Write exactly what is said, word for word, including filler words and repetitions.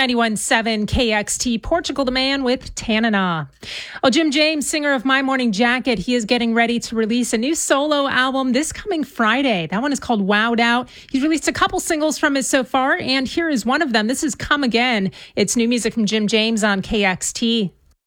ninety-one point seven K X T, Portugal the Man with Tanana. Oh, Jim James, singer of My Morning Jacket, he is getting ready to release a new solo album this coming Friday. That one is called Wowed Out. He's released a couple singles from it so far, and here is one of them. This is Come Again. It's new music from Jim James on K X T.